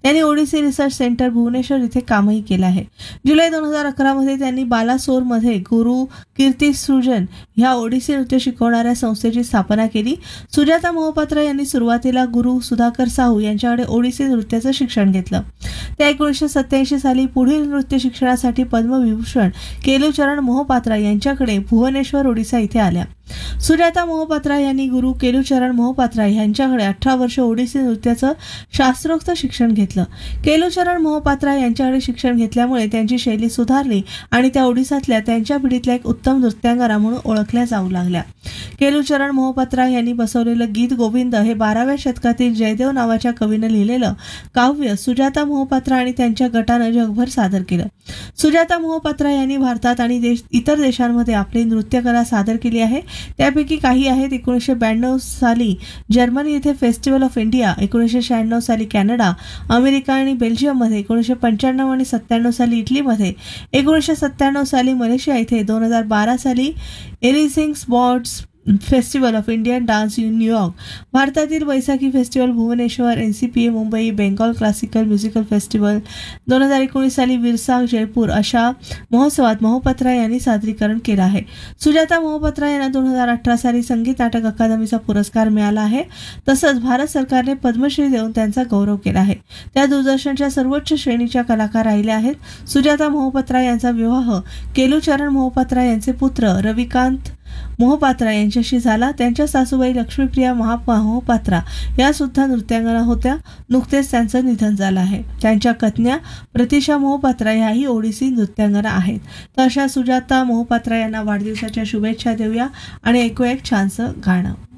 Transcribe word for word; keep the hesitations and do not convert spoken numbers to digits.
त्यांनी Odissi research centre Bhubaneswar इथे कामही केलं आहे. जुलै दोन हजार अकरा मध्ये त्यांनी बालासोरमध्ये गुरु कीर्ती सृजन ह्या ओडिसी नृत्य शिकवणाऱ्या संस्थेची स्थापना केली. सुजाता मोहपात्रा यांनी सुरुवातीला गुरु सुधाकर साहू यांच्याकडे ओडिसी नृत्याचं शिक्षण घेतलं. त्या एकोणीसशे सत्याऐंशी साली पुढील नृत्य शिक्षणासाठी पद्मविभूषण केलुचरण मोहपात्रा यांच्याकडे भुवनेश्वर ओडिसा इथे आल्या. सुजाता मोहपात्रा यांनी गुरु केलुचरण मोहपात्रा यांच्याकडे अठरा वर्ष ओडिसी नृत्याचं शास्त्रोक्त शिक्षण घेतलं. केलुचरण मोहपात्रा यांच्याकडे शिक्षण घेतल्यामुळे त्यांची शैली सुधारली आणि त्या ओडिसातल्या त्यांच्या पिढीतल्या एक उत्तम नृत्यांगना म्हणून ओळखल्या जाऊ लागल्या. केलुचरण मोहपात्रा यांनी बसवलेलं गीत गोविंद हे बाराव्या शतकातील जयदेव नावाच्या कवीनं लिहिलेलं काव्य सुजाता मोहपात्रा आणि त्यांच्या गटानं जगभर सादर केलं. सुजाता मोहपात्रा यांनी भारतात आणि देश इतर देशांमध्ये आपली नृत्यकला सादर केली आहे. त्यापैकी काही आहेत एकोणीसशे ब्याण्णव साली जर्मनी येथे फेस्टिवल ऑफ इंडिया, एकोणीसशे शहाण्णव साली कॅनडा, अमेरिका आणि बेल्जियममध्ये, एकोणीसशे पंच्याण्णव आणि सत्त्याण्णव साली इटलीमध्ये, एकोणीसशे सत्त्याण्णव साली मलेशिया इथे, दोन हजार बारा साली aliasing spots festival of Indian dance in New York, भारतातील Baisakhi festival Bhubaneswar, NCPA Mumbai, Bengal classical musical festival, दोन हजार एकोणीस साली विरसाग जयपूर अशा महोत्सवात मोहपात्रा यांनी सादरीकरण केलं आहे. सुजाता मोहपात्रा यांना दोन हजार अठरा साली संगीत नाटक अकादमीचा पुरस्कार मिळाला आहे. तसंच भारत सरकारने पद्मश्री देऊन त्यांचा गौरव केला आहे. त्या दूरदर्शनच्या सर्वोच्च श्रेणीच्या कलाकार राहिल्या आहेत. सुजाता मोहपात्रा यांचा विवाह केलुचरण मोहपात्रा यांचे पुत्र रविकांत मोहपात्रा यांच्याशी झाला. त्यांच्या सासूबाई लक्ष्मीप्रिया मोहपात्रा या सुद्धा नृत्यांगना होत्या. नुकतेच त्यांचं निधन झालं आहे. त्यांच्या कन्या प्रतिशा मोहपात्रा ह्याही ओडिसी नृत्यांगना आहेत. तर अशा सुजाता मोहपात्रा यांना वाढदिवसाच्या शुभेच्छा देऊया आणि ऐकूया एक छानसं गाणं.